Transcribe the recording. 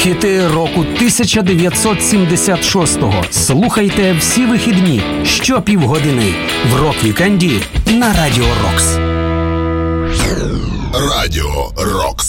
Хіти року 1976-го слухайте всі вихідні щопівгодини в Рок-вікенді на Радіо Рокс. Радіо Рокс.